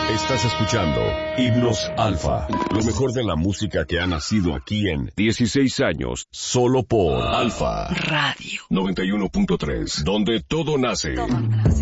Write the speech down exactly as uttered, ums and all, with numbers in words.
Estás escuchando Himnos Alfa, lo mejor de la música que ha nacido aquí en dieciséis años, solo por Alfa Radio noventa y uno punto tres, donde todo nace. Todo nace.